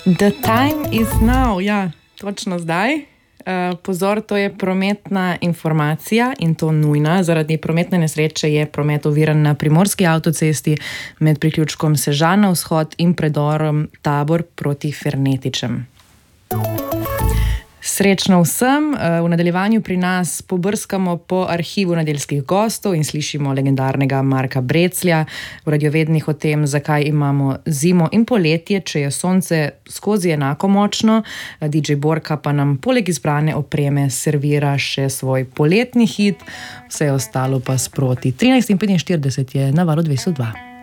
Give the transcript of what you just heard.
The time is now, ja, točno zdaj. Pozor, to je prometna informacija in to nujna. Zaradi prometne nesreče je promet oviran na primorski avtocesti med priključkom Sežana vzhod in predorom Tabor proti Fernetičem. Srečno vsem. V nadaljevanju pri nas pobrskamo po arhivu nedeljskih gostov in slišimo legendarnega Marka Breclja v radiovednih o tem, zakaj imamo zimo in poletje, če je sonce skozi enako močno. DJ Borka pa nam poleg izbrane opreme servira še svoj poletni hit, vse ostalo pa sproti. 13:45 je na Valu 202.